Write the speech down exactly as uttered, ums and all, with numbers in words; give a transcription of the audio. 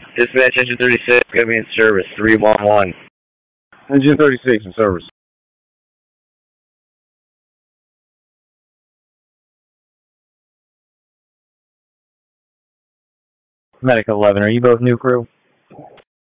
Dispatch engine thirty-six, gonna be in service, three one one. Engine thirty-six in service. Medic eleven, are you both new crew?